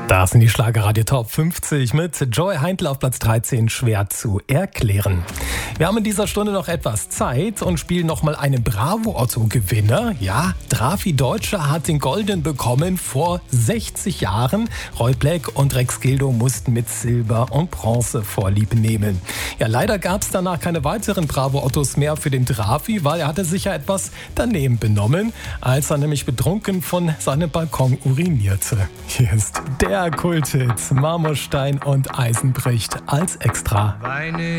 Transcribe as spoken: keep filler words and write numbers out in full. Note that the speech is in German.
Da sind die Schlagerradio Top fünfzig mit Joey Heintl auf Platz dreizehn, schwer zu erklären. Wir haben in dieser Stunde noch etwas Zeit und spielen nochmal einen Bravo-Otto-Gewinner. Ja, Drafi Deutscher hat den Golden bekommen vor sechzig Jahren. Roy Black und Rex Gildo mussten mit Silber und Bronze Vorlieb nehmen. Ja, leider gab es danach keine weiteren Bravo-Ottos mehr für den Drafi, weil er hatte sich ja etwas daneben benommen, als er nämlich betrunken von seinem Balkon urinierte. Hier ist der Kulthit Marmorstein und Eisen bricht als Extra. Weine